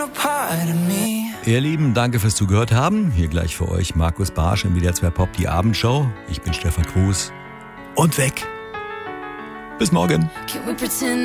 Ihr Lieben, danke fürs Zugehört haben. Hier gleich für euch Markus Barsch im WDR 2 Pop, die Abendshow. Ich bin Stefan Kruse und weg. Bis morgen.